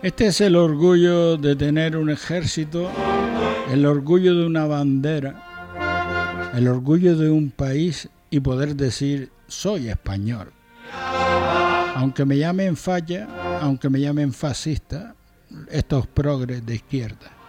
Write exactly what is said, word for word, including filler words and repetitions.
Este es el orgullo de tener un ejército, el orgullo de una bandera, el orgullo de un país y poder decir soy español. Aunque me llamen falla, aunque me llamen fascista, estos progres de izquierda.